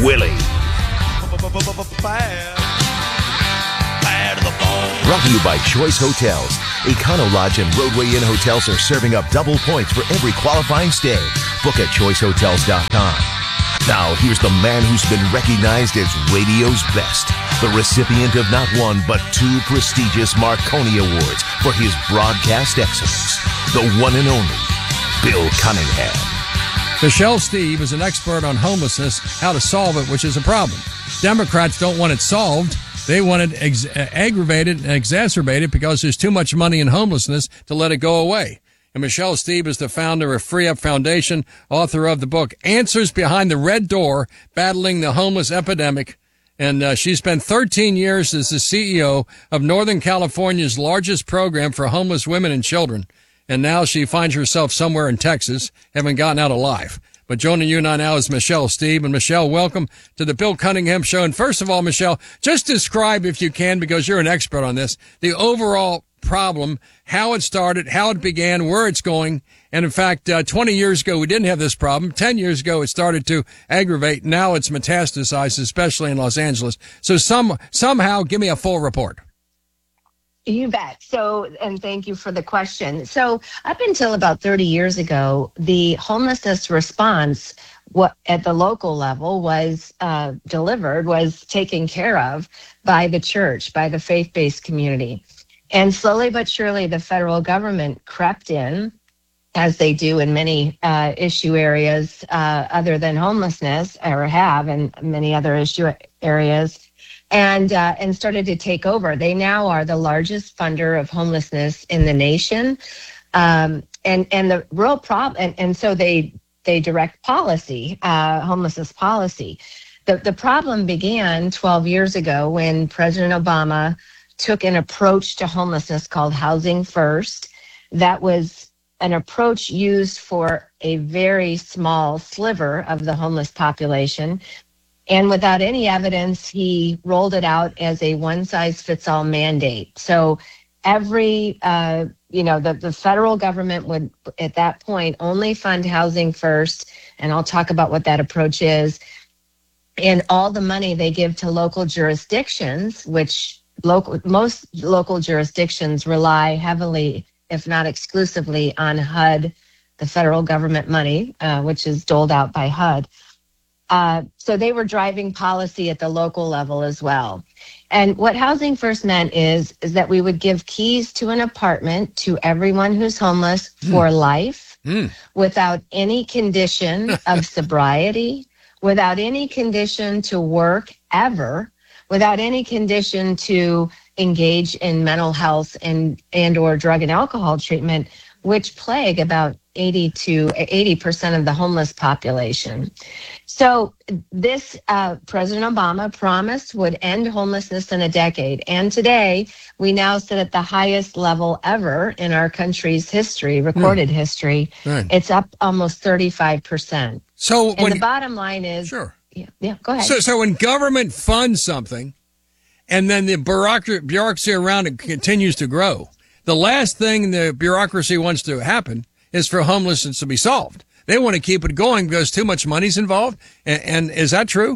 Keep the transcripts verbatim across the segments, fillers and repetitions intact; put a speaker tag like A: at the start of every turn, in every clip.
A: Willie. Brought to you by Choice Hotels. Econo Lodge and Roadway Inn hotels are serving up double points for every qualifying stay. Book at choice hotels dot com. Now, here's the man who's been recognized as radio's best. The recipient of not one, but two prestigious Marconi Awards for his broadcast excellence. The one and only Bill Cunningham.
B: Michelle Steve is an expert on homelessness, how to solve it, which is a problem. Democrats don't want it solved. They want it ex- aggravated and exacerbated because there's too much money in homelessness to let it go away. And Michelle Steve is the founder of Free Up Foundation, author of the book Answers Behind the Red Door, Battling the Homeless Epidemic. And uh, she spent thirteen years as the C E O of Northern California's largest program for homeless women and children. And now she finds herself somewhere in Texas, having gotten out alive. But joining you now is Michelle Steve. And Michelle, welcome to the Bill Cunningham Show. And first of all, Michelle, just describe, if you can, because you're an expert on this, the overall problem, how it started, how it began, where it's going. And in fact, uh, twenty years ago, we didn't have this problem. ten years ago, it started to aggravate. Now it's metastasized, especially in Los Angeles. So some somehow give me a full report.
C: You bet. So, and thank you for the question. So up until about thirty years ago, the homelessness response what at the local level was uh, delivered, was taken care of by the church, by the faith-based community. And slowly but surely, the federal government crept in, as they do in many uh, issue areas uh, other than homelessness, or have in many other issue areas, and uh, and started to take over. They now are the largest funder of homelessness in the nation, um, and and the real problem. And, and so they they direct policy, uh, homelessness policy. The the problem began twelve years ago when President Obama took an approach to homelessness called Housing First. That was an approach used for a very small sliver of the homeless population. And without any evidence, he rolled it out as a one-size-fits-all mandate. So every, uh, you know, the, the federal government would, at that point, only fund Housing First, and I'll talk about what that approach is. And all the money they give to local jurisdictions, which local most local jurisdictions rely heavily, if not exclusively, on H U D, the federal government money, uh, which is doled out by H U D. Uh, so they were driving policy at the local level as well. And what Housing First meant is, is that we would give keys to an apartment to everyone who's homeless mm. for life, mm. without any condition of sobriety, without any condition to work ever, without any condition to engage in mental health and, and or drug and alcohol treatment, which plague about eighty to eighty percent of the homeless population. So this, uh, President Obama promised would end homelessness in a decade. And today, we now sit at the highest level ever in our country's history, recorded mm. history. Right. It's up almost thirty-five percent.
B: So
C: and
B: when,
C: the bottom line is...
B: Sure.
C: Yeah, yeah, go ahead.
B: So, so when government funds something, and then the bureaucracy, bureaucracy around it continues to grow, the last thing the bureaucracy wants to happen is for homelessness to be solved. They want to keep it going because too much money's involved. And, and is that true?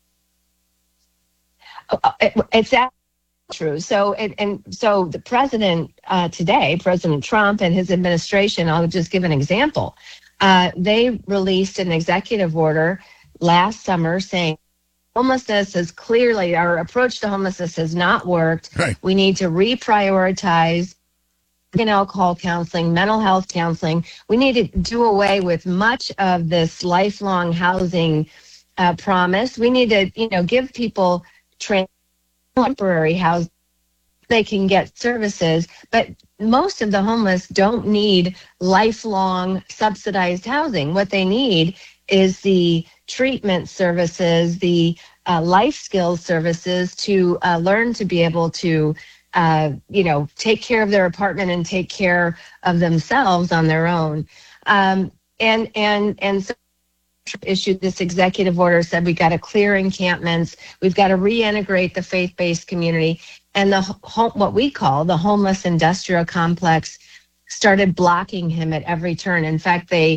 C: It, it's absolutely true. So, and, and so the president uh, today, President Trump and his administration, I'll just give an example. Uh, they released an executive order last summer saying homelessness is clearly, our approach to homelessness has not worked. Right. We need to reprioritize and alcohol counseling, mental health counseling. We need to do away with much of this lifelong housing uh, promise. We need to, you know, give people tra- temporary housing. They can get services, but most of the homeless don't need lifelong subsidized housing. What they need is the treatment services, the uh, life skills services to uh, learn to be able to, uh, you know, take care of their apartment and take care of themselves on their own. Um, and and and so issued this executive order, said we got to clear encampments, we've got to reintegrate the faith-based community, and the home, what we call the homeless industrial complex started blocking him at every turn. In fact, they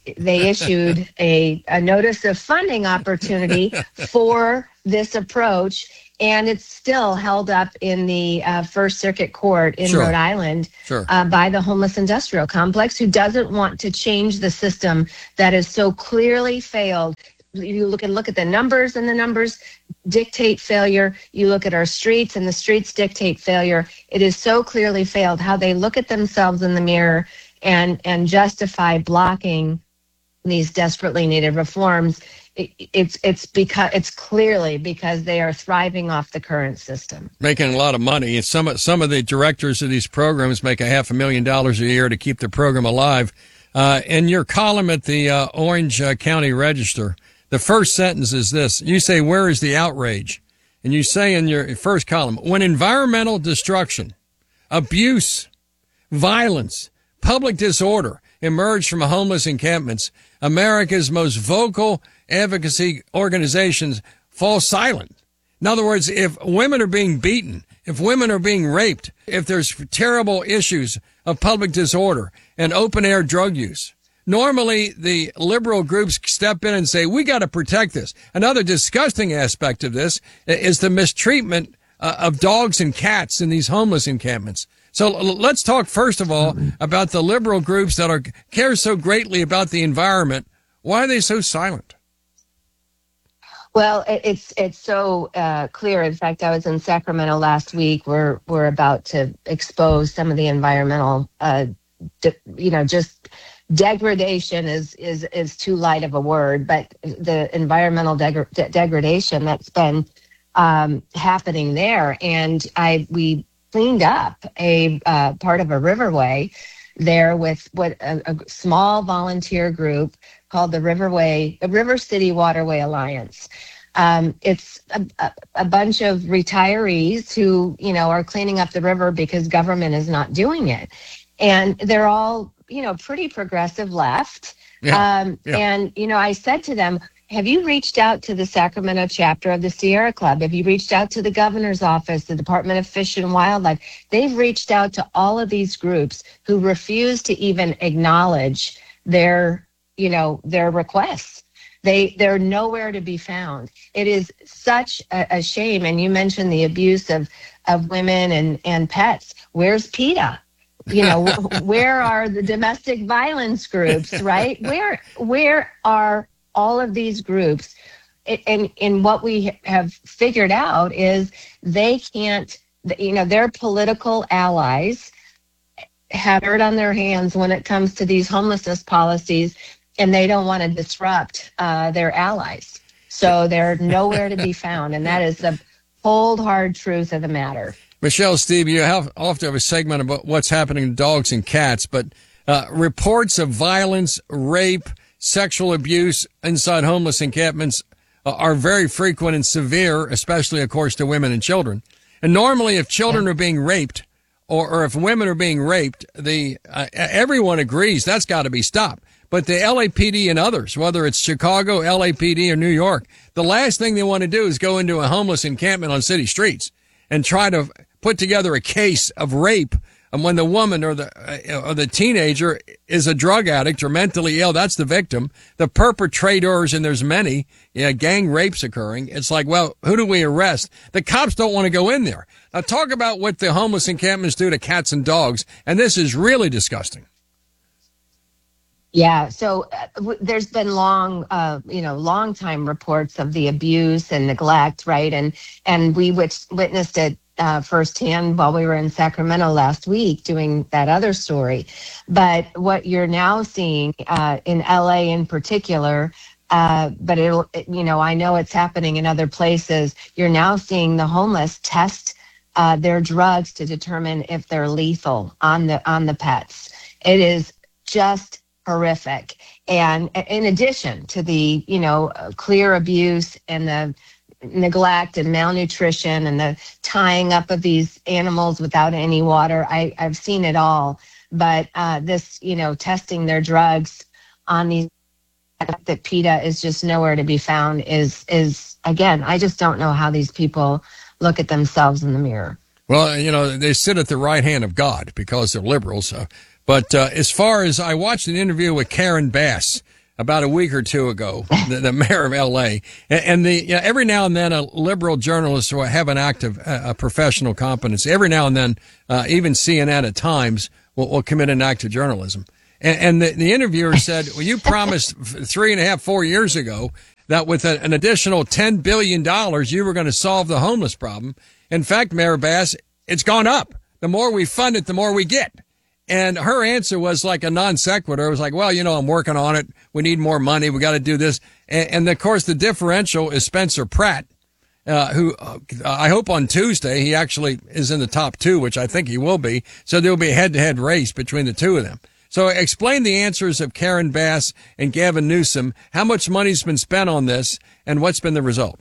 C: they issued a, a notice of funding opportunity for this approach, and it's still held up in the uh, First Circuit Court in
B: Sure.
C: Rhode Island
B: Sure.
C: uh, by the homeless industrial complex, who doesn't want to change the system that has so clearly failed. You look and look at the numbers, and the numbers dictate failure. You look at our streets, and the streets dictate failure. It is so clearly failed. How they look at themselves in the mirror and and justify blocking these desperately needed reforms. It, it's it's because it's clearly because they are thriving off the current system,
B: Making a lot of money. And some some of the directors of these programs make a half a million dollars a year to keep the program alive. Uh, in your column at the uh, Orange uh, County Register, the first sentence is this. You say, "Where is the outrage?" And you say in your first column, "When environmental destruction, abuse, violence, public disorder emerge from homeless encampments, America's most vocal advocacy organizations fall silent." In other words, if women are being beaten, if women are being raped, if there's terrible issues of public disorder and open-air drug use, normally the liberal groups step in and say, we got to protect this. Another disgusting aspect of this is the mistreatment uh, of dogs and cats in these homeless encampments. So l- let's talk first of all about the liberal groups that are care so greatly about the environment. Why are they so silent?
C: Well, it- it's it's so uh, clear. In fact, I was in Sacramento last week. We're we're about to expose some of the environmental, uh, de- you know, just degradation is is is too light of a word, but the environmental deg- de- degradation that's been um, happening there. And I we cleaned up a uh, part of a riverway there with what a, a small volunteer group called the Riverway, the River City Waterway Alliance. Um, it's a, a, a bunch of retirees who, you know, are cleaning up the river because government is not doing it. And they're all, you know, pretty progressive left.
B: Yeah,
C: Um,
B: yeah.
C: And, you know, I said to them, have you reached out to the Sacramento chapter of the Sierra Club? Have you reached out to the governor's office, the Department of Fish and Wildlife? They've reached out to all of these groups who refuse to even acknowledge their, you know, their requests. They, they're nowhere to be found. It is such a, a shame. And you mentioned the abuse of, of women and, and pets. Where's PETA? You know, where are the domestic violence groups, right? Where, where are all of these groups? And, and what we have figured out is they can't, you know, their political allies have dirt on their hands when it comes to these homelessness policies, and they don't want to disrupt uh, their allies. So they're nowhere to be found. And that is the cold, hard truth of the matter.
B: Michelle, Steve, you have often have a segment about what's happening to dogs and cats, but uh, reports of violence, rape, sexual abuse inside homeless encampments uh, are very frequent and severe, especially, of course, to women and children. And normally, if children are being raped or, or if women are being raped, the uh, everyone agrees that's got to be stopped. But the L A P D and others, whether it's Chicago, L A P D, or New York, the last thing they want to do is go into a homeless encampment on city streets and try to put together a case of rape. And when the woman or the uh, or the teenager is a drug addict or mentally ill, that's the victim. The perpetrators, and there's many, you know, gang rapes occurring. It's like, well, who do we arrest? The cops don't want to go in there. Now talk about what the homeless encampments do to cats and dogs. And this is really disgusting.
C: Yeah, so uh, w- there's been long, uh, you know, long time reports of the abuse and neglect, right? And and we wit- witnessed it uh, firsthand while we were in Sacramento last week doing that other story. But what you're now seeing uh, in L A in particular, uh, but it'll, it, you know, I know it's happening in other places. You're now seeing the homeless test uh, their drugs to determine if they're lethal on the on the pets. It is just horrific. And in addition to the, you know, clear abuse and the neglect and malnutrition and the tying up of these animals without any water, I, I've seen it all. But uh, this, you know, testing their drugs on these that PETA is just nowhere to be found is, is again, I just don't know how these people look at themselves in the mirror.
B: Well, you know, they sit at the right hand of God because they're liberals. Uh, But uh, as far as I watched an interview with Karen Bass, about a week or two ago, the, the mayor of L A. And, and the you know, every now and then, a liberal journalist will have an act of uh, professional competency. Every now and then, uh, even C N N at times will, will commit an act of journalism. And, and the, the interviewer said, well, you promised three and a half, four years ago that with a, an additional ten billion dollars, you were going to solve the homeless problem. In fact, Mayor Bass, it's gone up. The more we fund it, the more we get. And her answer was like a non sequitur. It was like, well, you know, I'm working on it. We need more money. We got to do this. And, and of course, the differential is Spencer Pratt, uh, who uh, I hope on Tuesday he actually is in the top two, which I think he will be. So there'll be a head to head race between the two of them. So explain the answers of Karen Bass and Gavin Newsom. How much money's been spent on this and what's been the result?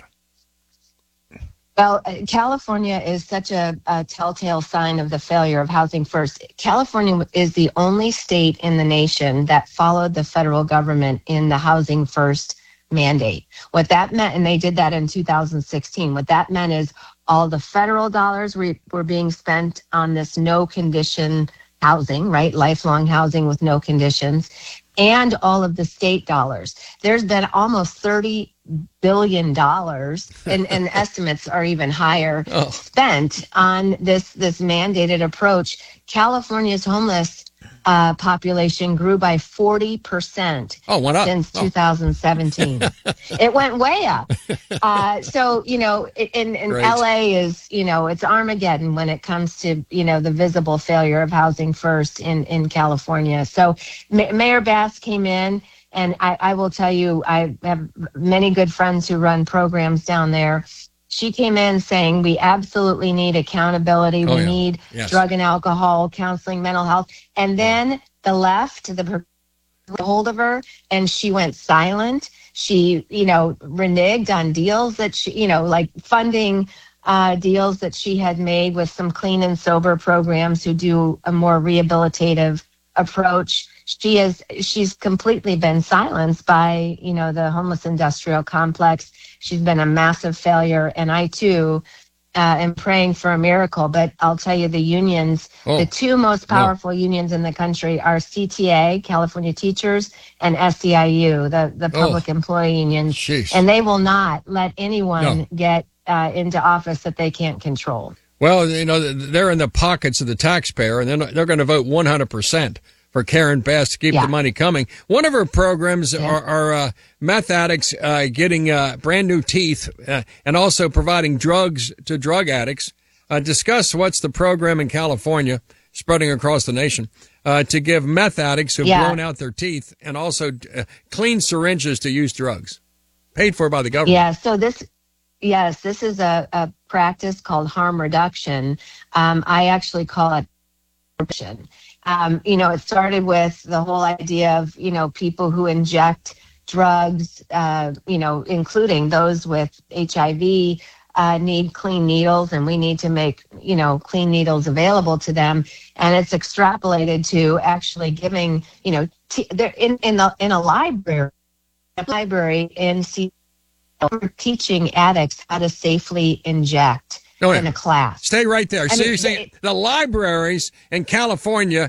C: Well, California is such a, a telltale sign of the failure of Housing First. California is the only state in the nation that followed the federal government in the Housing First mandate. What that meant, and they did that in two thousand sixteen, what that meant is all the federal dollars were, were being spent on this no condition housing, right? Lifelong housing with no conditions, and all of the state dollars. There's been almost thirty billion dollars, and, and estimates are even higher, oh. spent on this, this mandated approach. California's homeless uh, population grew by forty percent
B: oh, went up.
C: since
B: oh.
C: two thousand seventeen. It went way up. Uh, so, you know, in, in L A is, you know, it's Armageddon when it comes to, you know, the visible failure of Housing First in, in California. So Ma- Mayor Bass came in, and I, I will tell you, I have many good friends who run programs down there. She came in saying we absolutely need accountability.
B: Oh,
C: we
B: yeah.
C: need
B: yes.
C: drug and alcohol counseling, mental health. And then the left, the hold of her, and she went silent. She, you know, reneged on deals that she, you know, like funding uh, deals that she had made with some clean and sober programs who do a more rehabilitative approach. She is, she's completely been silenced by, you know, the homeless industrial complex. She's been a massive failure. And I too uh, am praying for a miracle. But I'll tell you, the unions, oh. the two most powerful no. unions in the country are C T A, California Teachers, and S E I U, the, the Public oh. Employee Union.
B: Jeez.
C: And they will not let anyone
B: no.
C: get uh, into office that they can't control.
B: Well, you know, they're in the pockets of the taxpayer, and they're, they're going to vote one hundred percent for Karen Bass to keep yeah. the money coming. One of her programs yeah. are, are uh, meth addicts uh, getting uh, brand new teeth uh, and also providing drugs to drug addicts. Uh, discuss what's the program in California, spreading across the nation, uh, to give meth addicts who've yeah. blown out their teeth and also uh, clean syringes to use drugs, paid for by the government.
C: Yeah, so this... Yes, this is a, a practice called harm reduction. Um, I actually call it reduction. Um, you know, it started with the whole idea of, you know, people who inject drugs, uh, you know, including those with H I V, uh, need clean needles, and we need to make, you know, clean needles available to them. And it's extrapolated to actually giving, you know, t- they're in in, the, in a library, a library in C. We're teaching addicts how to safely inject oh, yeah. in a class.
B: Stay right there.
C: I
B: So
C: mean,
B: you're saying
C: it,
B: the libraries in California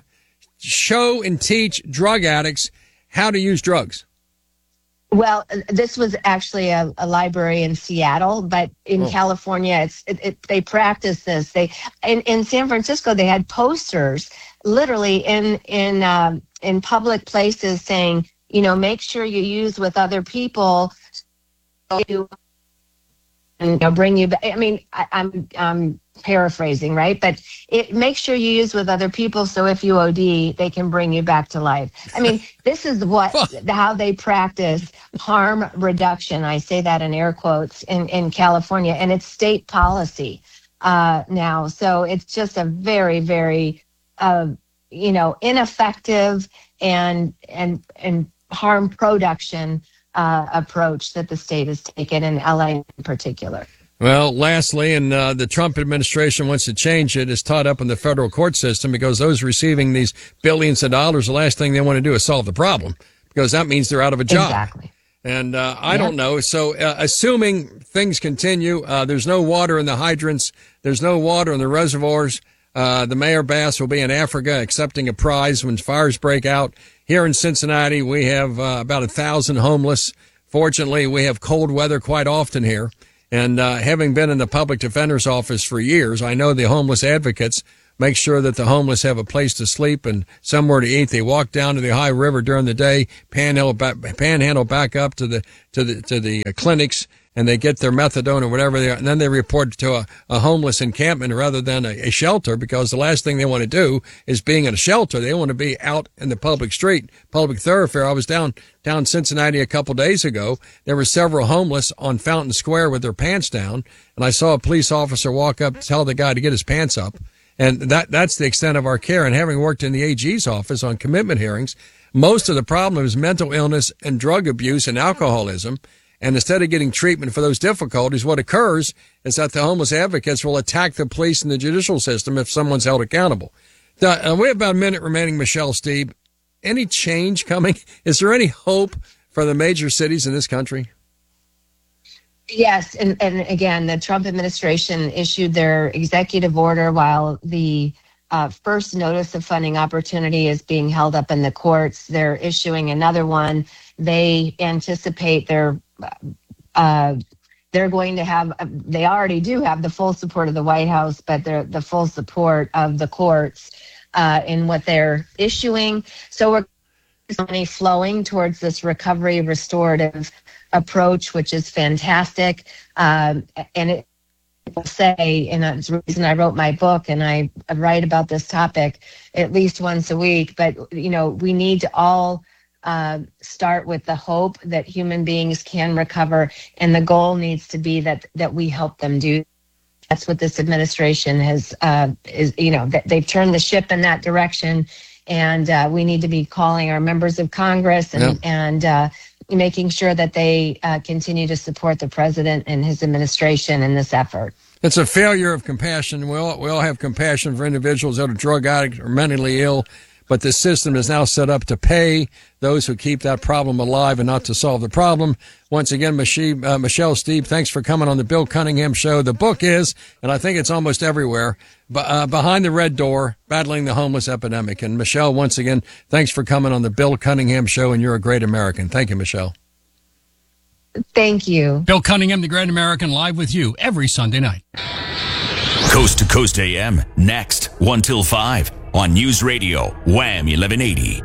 B: show and teach drug addicts how to use drugs?
C: Well, this was actually a, a library in Seattle, but in oh. California, it's it, it, they practice this. They in, in San Francisco, they had posters literally in in um, in public places saying, you know, make sure you use with other people. To and you know, bring you back. I mean, I, I'm I'm paraphrasing, right? But it makes sure you use with other people, so if you O D, they can bring you back to life. I mean, this is what how they practice harm reduction. I say that in air quotes in in California, and it's state policy uh, now. So it's just a very, very, uh, you know, ineffective and and and harm production. Uh, approach that the state has taken, in L A in particular.
B: Well, lastly, and uh, the Trump administration wants to change it, is tied up in the federal court system because those receiving these billions of dollars, the last thing they want to do is solve the problem, because that means they're out of a job.
C: Exactly.
B: And uh, I yep. don't know. So uh, assuming things continue, uh, there's no water in the hydrants, there's no water in the reservoirs, Uh, the Mayor Bass will be in Africa accepting a prize when fires break out. Here in Cincinnati, we have uh, about a thousand homeless. Fortunately, we have cold weather quite often here. And uh, having been in the public defender's office for years, I know the homeless advocates make sure that the homeless have a place to sleep and somewhere to eat. They walk down to the High River during the day, panhandle back, panhandle back up to the to the to the clinics, and they get their methadone or whatever they are, and then they report to a, a homeless encampment rather than a, a shelter, because the last thing they want to do is being in a shelter. They want to be out in the public street, public thoroughfare. I was down down Cincinnati a couple days ago. There were several homeless on Fountain Square with their pants down, and I saw a police officer walk up to tell the guy to get his pants up. And that that's the extent of our care. And having worked in the A G's office on commitment hearings, most of the problem is mental illness and drug abuse and alcoholism. And instead of getting treatment for those difficulties, what occurs is that the homeless advocates will attack the police and the judicial system if someone's held accountable. Now, uh, we have about a minute remaining, Michelle Steeb. Any change coming? Is there any hope for the major cities in this country?
C: Yes, and, and again, the Trump administration issued their executive order while the uh, first notice of funding opportunity is being held up in the courts. They're issuing another one. They anticipate their Uh, they're going to have, they already do have the full support of the White House, but they're the full support of the courts uh, in what they're issuing. So we're money flowing towards this recovery restorative approach, which is fantastic. Um, and it will say, and that's the reason I wrote my book, and I write about this topic at least once a week. But, you know, we need to all Uh, start with the hope that human beings can recover, and the goal needs to be that that we help them do. That's what this administration has uh, is you know that they've turned the ship in that direction, and uh, we need to be calling our members of Congress and yeah. and uh, making sure that they uh, continue to support the president and his administration in this effort.
B: It's a failure of compassion. We all, we all have compassion for individuals that are drug addicts or mentally ill. But the system is now set up to pay those who keep that problem alive and not to solve the problem. Once again, Michelle, uh, Michelle Steeb, thanks for coming on the Bill Cunningham Show. The book is, and I think it's almost everywhere, but, uh, Behind the Red Door, Battling the Homeless Epidemic. And Michelle, once again, thanks for coming on the Bill Cunningham Show, and you're a great American. Thank you, Michelle.
C: Thank you.
D: Bill Cunningham, the Great American, live with you every Sunday night.
E: Coast to Coast A M, next, one till five. On News Radio, Wham eleven eighty.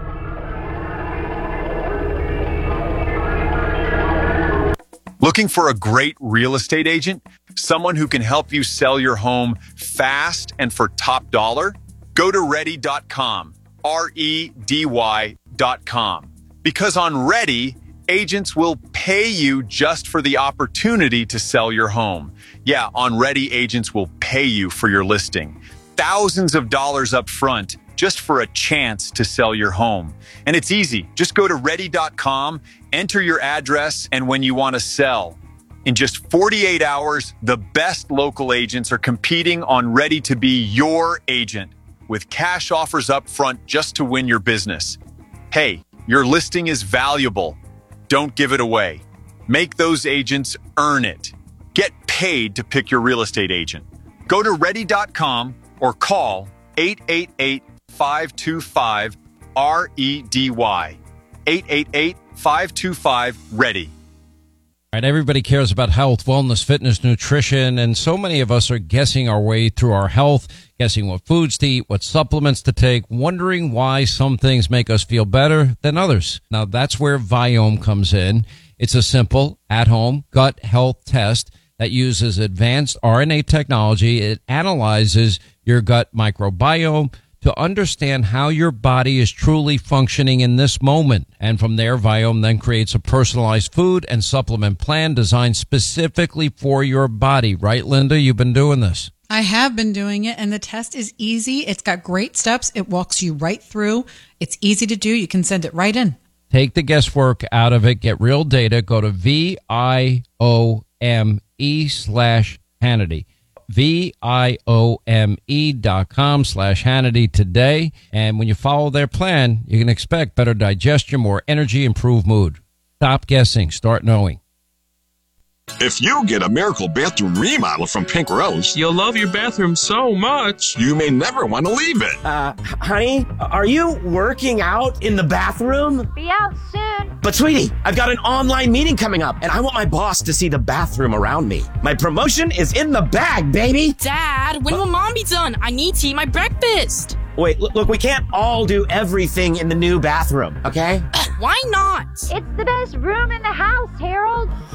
F: Looking for a great real estate agent? Someone who can help you sell your home fast and for top dollar? Go to ready dot com, R E D Y dot com. Because on Ready, agents will pay you just for the opportunity to sell your home. Yeah, on Ready, agents will pay you for your listing. Thousands of dollars up front just for a chance to sell your home. And it's easy. Just go to ready dot com, enter your address, and when you want to sell. In just forty-eight hours, the best local agents are competing on Ready to be your agent with cash offers up front just to win your business. Hey, your listing is valuable. Don't give it away. Make those agents earn it. Get paid to pick your real estate agent. Go to ready dot com or call eight eight eight, five two five, R E D Y. eight eight eight, five two five, READY.
G: All right, everybody cares about health, wellness, fitness, nutrition, and so many of us are guessing our way through our health, guessing what foods to eat, what supplements to take, wondering why some things make us feel better than others. Now, that's where Viome comes in. It's a simple, at-home gut health test that uses advanced R N A technology. It analyzes your gut microbiome to understand how your body is truly functioning in this moment. And from there, Viome then creates a personalized food and supplement plan designed specifically for your body. Right, Linda? You've been doing this.
H: I have been doing it, and the test is easy. It's got great steps. It walks you right through. It's easy to do. You can send it right in.
G: Take the guesswork out of it. Get real data. Go to V I O M E slash Hannity. V I O M E dot com slash Hannity today. And when you follow their plan, you can expect better digestion, more energy, improved mood. Stop guessing. Start knowing.
I: If you get a Miracle bathroom remodel from Pink Rose,
J: you'll love your bathroom so much,
I: you may never want to leave it.
K: Uh, honey, are you working out in the bathroom?
L: Be out soon.
K: But sweetie, I've got an online meeting coming up, and I want my boss to see the bathroom around me. My promotion is in the bag, baby.
M: Dad, when will mom be done? I need to eat my breakfast.
K: Wait, look, look, we can't all do everything in the new bathroom, okay?
M: Why not?
L: It's the best room in the house, Harold.